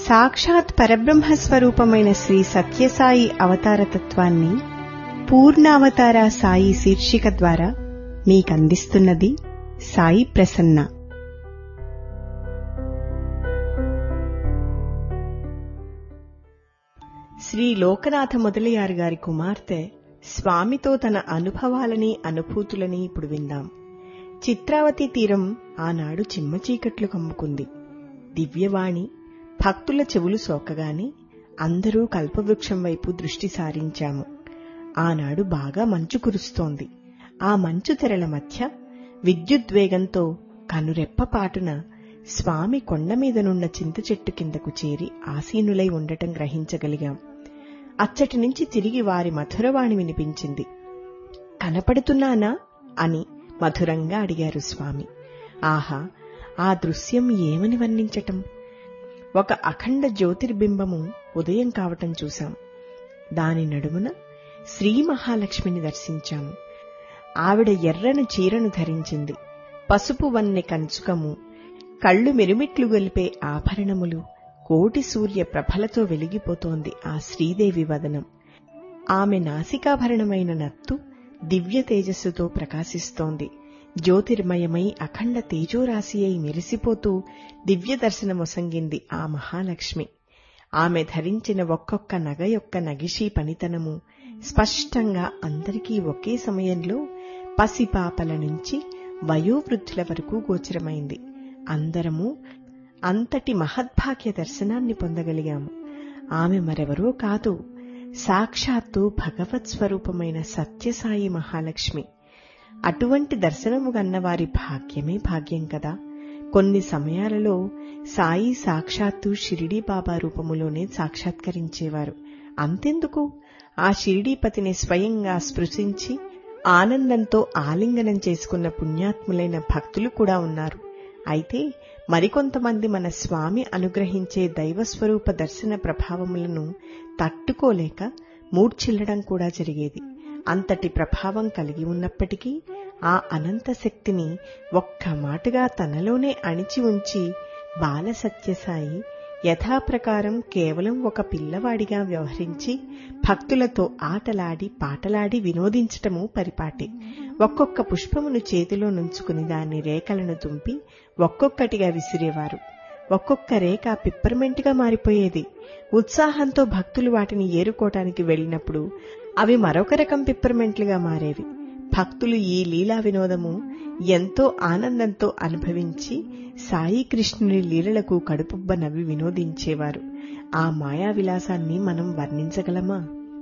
సాక్షాత్ పరబ్రహ్మస్వరూపమైన శ్రీ సత్యసాయి అవతారతత్వాన్ని పూర్ణావతార సాయి శీర్షిక ద్వారా మీకందిస్తున్నది సాయి ప్రసన్న. శ్రీ లోకనాథ మొదలయారు గారి కుమార్తె స్వామితో తన అనుభవాలని అనుభూతులని ఇప్పుడు విందాం. చిత్రావతి తీరం ఆనాడు చిమ్మచీకట్లు కమ్ముకుంది. దివ్యవాణి భక్తుల చెవులు సోకగానే అందరూ కల్పవృక్షం వైపు దృష్టి సారించాము. ఆనాడు బాగా మంచు కురుస్తోంది. ఆ మంచు తెరల మధ్య విద్యుద్వేగంతో కనురెప్పపాటున స్వామి కొండమీదనున్న చింత చెట్టు కిందకు చేరి ఆసీనులై ఉండటం గ్రహించగలిగాం. అచ్చటి నుంచి తిరిగి వారి మధురవాణి వినిపించింది. కనపడుతున్నానా అని మధురంగా అడిగారు స్వామి. ఆహా, ఆ దృశ్యం ఏమని వర్ణించటం! ఒక అఖండ జ్యోతిర్బింబము ఉదయం కావటం చూశాం. దాని నడుమున శ్రీ మహాలక్ష్మిని దర్శించాము. ఆవిడ ఎర్రని చీరను ధరించింది. పసుపు వన్నె కంచుకము, కళ్లు మెరుమిట్లు గొలిపే ఆభరణములు, కోటి సూర్య ప్రభలతో వెలిగిపోతోంది ఆ శ్రీదేవి వదనం. ఆమె నాసికాభరణమైన నత్తు దివ్య తేజస్సుతో ప్రకాశిస్తోంది. జ్యోతిర్మయమై అఖండ తేజోరాశి అయి మెరిసిపోతూ దివ్య దర్శనమొసంగింది ఆ మహాలక్ష్మి. ఆమె ధరించిన ఒక్కొక్క నగ యొక్క నగిషీ పనితనము స్పష్టంగా అందరికీ ఒకే సమయంలో పసిపాపల నుంచి వయోవృద్ధుల వరకు గోచరమైంది. అందరము అంతటి మహద్భాగ్య దర్శనాన్ని పొందగలిగాము. ఆమె మరెవరో కాదు, సాక్షాత్తు భగవత్ స్వరూపమైన సత్యసాయి మహాలక్ష్మి. అటువంటి దర్శనము గన్నవారి భాగ్యమే భాగ్యం కదా. కొన్ని సమయాలలో సాయి సాక్షాత్తు షిరిడీ బాబా రూపములోనే సాక్షాత్కరించేవారు. అంతెందుకు, ఆ షిరిడీపతిని స్వయంగా స్పృశించి ఆనందంతో ఆలింగనం చేసుకున్న పుణ్యాత్ములైన భక్తులు కూడా ఉన్నారు. అయితే మరికొంతమంది మన స్వామి అనుగ్రహించే దైవస్వరూప దర్శన ప్రభావములను తట్టుకోలేక మూర్ఛిల్లడం కూడా జరిగేది. అంతటి ప్రభావం కలిగి ఉన్నప్పటికీ ఆ అనంత శక్తిని ఒక్క మాటుగా తనలోనే అణిచి ఉంచి బాలసత్యసాయి యథాప్రకారం కేవలం ఒక పిల్లవాడిగా వ్యవహరించి భక్తులతో ఆటలాడి పాటలాడి వినోదించటము పరిపాటి. ఒక్కొక్క పుష్పమును చేతిలో నుంచుకుని దాని రేఖలను తుంపి ఒక్కొక్కటిగా విసిరేవారు. ఒక్కొక్క రేఖ పిప్పర్మెంట్గా మారిపోయేది. ఉత్సాహంతో భక్తులు వాటిని ఏరుకోవటానికి వెళ్లినప్పుడు అవి మరొక రకం పిప్పర్మెంట్లుగా మారేవి. భక్తులు ఈ లీలా వినోదము ఎంతో ఆనందంతో అనుభవించి సాయి కృష్ణుని లీలలకు కడుపుబ్బ నవ్వి వినోదించేవారు. ఆ మాయా విలాసాన్ని మనం వర్ణించగలమా?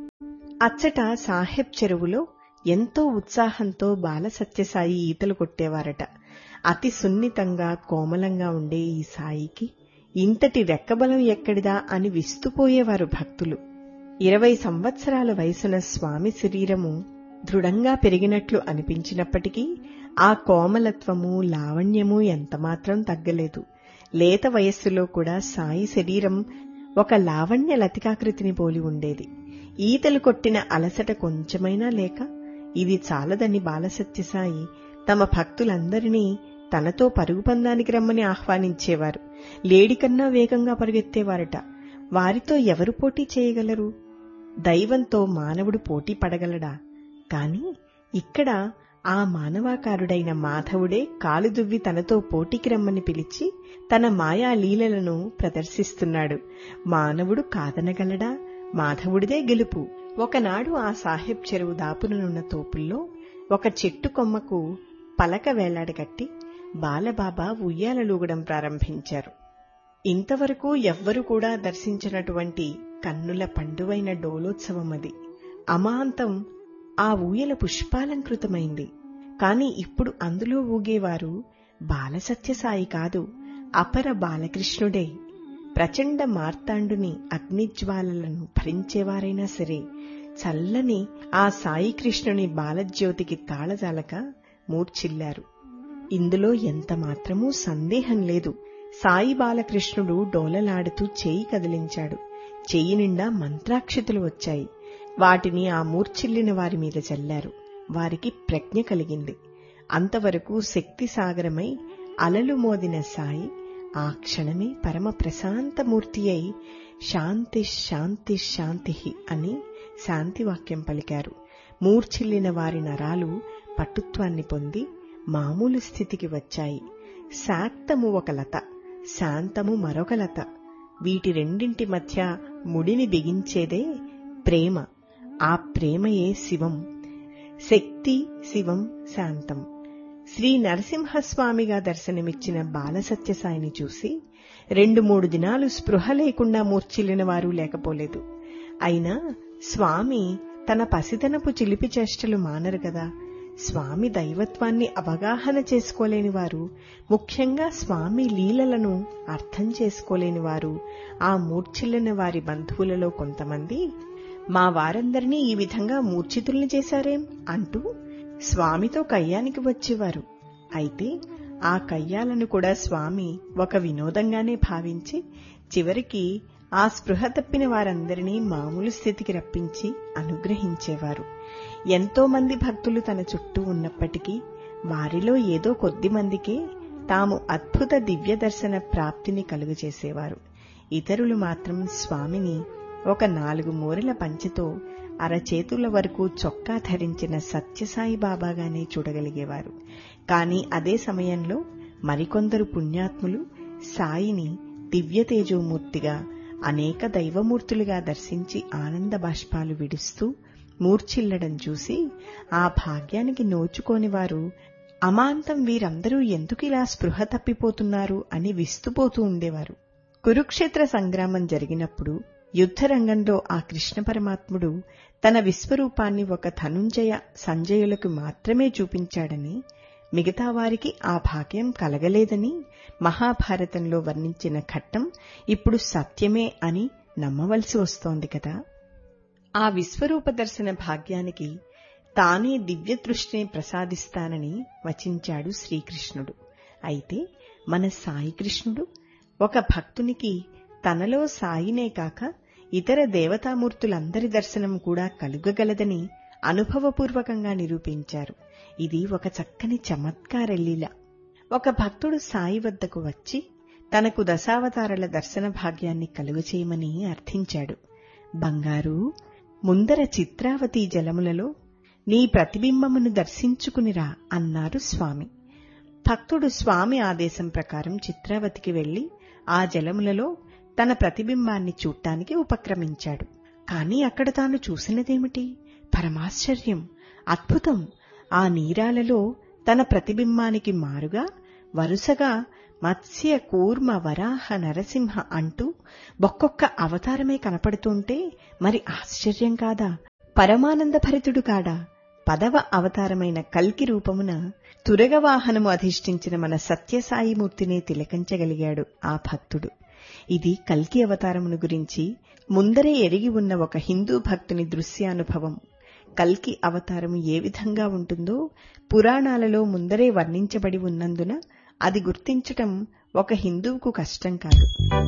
అచ్చట సాహెబ్ చెరువులో ఎంతో ఉత్సాహంతో బాలసత్యసాయి ఈతలు కొట్టేవారట. అతి సున్నితంగా కోమలంగా ఉండే ఈ సాయికి ఇంతటి రెక్కబలం ఎక్కడిదా అని విస్తుపోయేవారు భక్తులు. 20 సంవత్సరాల వయసున స్వామి శరీరము దృఢంగా పెరిగినట్లు అనిపించినప్పటికీ ఆ కోమలత్వము లావణ్యము ఎంతమాత్రం తగ్గలేదు. లేత వయస్సులో కూడా సాయి శరీరం ఒక లావణ్య లతికాకృతిని పోలి ఉండేది. ఈతలు కొట్టిన అలసట కొంచెమైనా లేక ఇది చాలదని బాలసత్యసాయి తమ భక్తులందరినీ తనతో పరుగు పందానికి రమ్మని ఆహ్వానించేవారు. లేడికన్నా వేగంగా పరుగెత్తేవారట. వారితో ఎవరు పోటీ చేయగలరు? దైవంతో మానవుడు పోటీ పడగలడా? కాని ఇక్కడ ఆ మానవాకారుడైన మాధవుడే కాలుదువ్వి తనతో పోటీకి రమ్మని పిలిచి తన మాయా లీలలను ప్రదర్శిస్తున్నాడు. మానవుడు కాదనగలడా? మాధవుడిదే గెలుపు. ఒకనాడు ఆ సాహెబ్ చెరువు దాపుననున్న తోపుల్లో ఒక చెట్టు కొమ్మకు పలక వేలాడగట్టి బాలబాబా ఉయ్యాలలూగడం ప్రారంభించారు. ఇంతవరకు ఎవ్వరూ కూడా దర్శించినటువంటి కన్నుల పండువైన డోలోత్సవమది. అమాంతం ఆ ఊయల పుష్పాలంకృతమైంది. కాని ఇప్పుడు అందులో ఊగేవారు బాలసత్యసాయి కాదు, అపర బాలకృష్ణుడే. ప్రచండ మార్తాండుని అగ్నిజ్వాలలను భరించేవారైనా సరే చల్లని ఆ సాయికృష్ణుని బాలజ్యోతికి తాళజాలక మూర్ఛిల్లారు. ఇందులో ఎంతమాత్రమూ సందేహం లేదు. సాయి బాలకృష్ణుడు డోలలాడుతూ చేయి కదిలించాడు. చెయ్యి నిండా మంత్రాక్షితులు వచ్చాయి. వాటిని ఆ మూర్ఛిల్లిన వారి మీద చల్లారు. వారికి ప్రజ్ఞ కలిగింది. అంతవరకు శక్తి సాగరమై అలలు మోదిన సాయి ఆ క్షణమే పరమ ప్రశాంతమూర్తి అయి శాంతి శాంతి శాంతి అని శాంతివాక్యం పలికారు. మూర్ఛిల్లిన వారి నరాలు పటుత్వాన్ని పొంది మామూలు స్థితికి వచ్చాయి. శాక్తము ఒక లత, శాంతము మరొక లత. వీటి రెండింటి మధ్య ముడిని బిగించేదే ప్రేమ. ఆ ప్రేమయే శివం. శక్తి శివం శాంతం. శ్రీ నరసింహస్వామిగా దర్శనమిచ్చిన బాలసత్యసాయిని చూసి 2-3 దినాలు స్పృహ లేకుండా మూర్ఛిల్లిన వారు లేకపోలేదు. అయినా స్వామి తన పసితనపు చిలిపి చేష్టలు మానరు గదా. స్వామి దైవత్వాన్ని అవగాహన చేసుకోలేని వారు, ముఖ్యంగా స్వామి లీలలను అర్థం చేసుకోలేని వారు, ఆ మూర్ఛిల్లిన వారి బంధువులలో కొంతమంది మా వారందరినీ ఈ విధంగా మూర్ఛితుల్ని చేశారేం అంటూ స్వామితో కయ్యానికి వచ్చేవారు. అయితే ఆ కయ్యాలను కూడా స్వామి ఒక వినోదంగానే భావించి చివరికి ఆ స్పృహ తప్పిన వారందరినీ మామూలు స్థితికి రప్పించి అనుగ్రహించేవారు. ఎంతో మంది భక్తులు తన చుట్టూ ఉన్నప్పటికీ వారిలో ఏదో కొద్ది మందికే తాము అద్భుత దివ్య దర్శన ప్రాప్తిని కలుగజేసేవారు. ఇతరులు మాత్రం స్వామిని ఒక 4 మూరల పంచెతో అరచేతుల వరకు చొక్కా ధరించిన సత్యసాయి బాబాగానే చూడగలిగేవారు. కాని అదే సమయంలో మరికొందరు పుణ్యాత్ములు సాయిని దివ్య తేజోమూర్తిగా, అనేక దైవమూర్తులుగా దర్శించి ఆనంద బాష్పాలు విడుస్తూ మూర్ఛిల్లడం చూసి ఆ భాగ్యానికి నోచుకోని వారు అమాంతం వీరందరూ ఎందుకిలా స్పృహ తప్పిపోతున్నారు అని విస్తుపోతూ ఉండేవారు. కురుక్షేత్ర సంగ్రామం జరిగినప్పుడు యుద్ధరంగంలో ఆ కృష్ణ పరమాత్ముడు తన విశ్వరూపాన్ని ఒక ధనుంజయ సంజయులకు మాత్రమే చూపించాడని, మిగతా వారికి ఆ భాగ్యం కలగలేదని మహాభారతంలో వర్ణించిన ఘట్టం ఇప్పుడు సత్యమే అని నమ్మవలసి వస్తోంది కదా. ఆ విశ్వరూప దర్శన భాగ్యానికి తానే దివ్య దృష్టిని ప్రసాదిస్తానని వచించాడు శ్రీకృష్ణుడు. అయితే మన సాయికృష్ణుడు ఒక భక్తునికి తనలో సాయినే కాక ఇతర దేవతామూర్తులందరి దర్శనం కూడా కలుగగలదని అనుభవపూర్వకంగా నిరూపించారు. ఇది ఒక చక్కని చమత్కార లీల. ఒక భక్తుడు సాయి వద్దకు వచ్చి తనకు దశావతారాల దర్శన భాగ్యాన్ని కలుగచేయమని అర్థించాడు. బంగారు, ముందర చిత్రావతి జలములలో నీ ప్రతిబింబమును దర్శించుకునిరా అన్నారు స్వామి. భక్తుడు స్వామి ఆదేశం ప్రకారం చిత్రావతికి వెళ్లి ఆ జలములలో తన ప్రతిబింబాన్ని చూడ్డానికి ఉపక్రమించాడు. కాని అక్కడ తాను చూసినదేమిటి? పరమాశ్చర్యం, అద్భుతం! ఆ నీరాలలో తన ప్రతిబింబానికి మారుగా వరుసగా మత్స్య, కూర్మ, వరాహ, నరసింహ అంటూ ఒక్కొక్క అవతారమే కనపడుతుంటే మరి ఆశ్చర్యం కాదా? పరమానందభరితుడు కాడా? 10వ అవతారమైన కల్కి రూపమున తురగవాహనము అధిష్ఠించిన మన సత్యసాయిమూర్తినే తిలకించగలిగాడు ఆ భక్తుడు. ఇది కల్కి అవతారమును గురించి ముందరే ఎరిగి ఉన్న ఒక హిందూ భక్తుని దృశ్యానుభవం. కల్కి అవతారము ఏ విధంగా ఉంటుందో పురాణాలలో ముందరే వర్ణించబడి ఉన్నందున అది గుర్తించటం ఒక హిందువుకు కష్టం కాదు.